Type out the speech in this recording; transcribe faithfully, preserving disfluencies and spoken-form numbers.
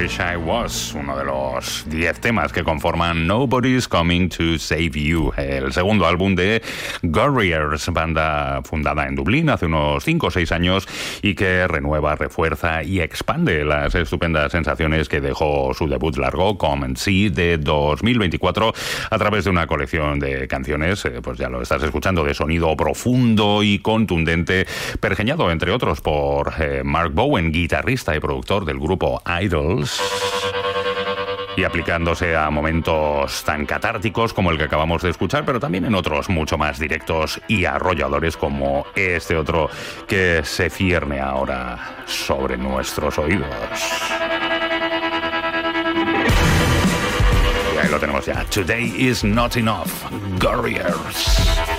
Wish I Was, uno de los diez temas que conforman Nobody's Coming to Save You, el segundo álbum de Gorriers, banda fundada en Dublín hace unos cinco o seis años y que renueva, refuerza y expande las estupendas sensaciones que dejó su debut largo, Come and See, de dos mil veinticuatro, a través de una colección de canciones, eh, pues ya lo estás escuchando, de sonido profundo y contundente, pergeñado, entre otros, por eh, Mark Bowen, guitarrista y productor del grupo Idols, y aplicándose a momentos tan catárticos como el que acabamos de escuchar, pero también en otros mucho más directos y arrolladores como este otro que se cierne ahora sobre nuestros oídos. Y ahí lo tenemos ya. Today is not enough. Gorriers.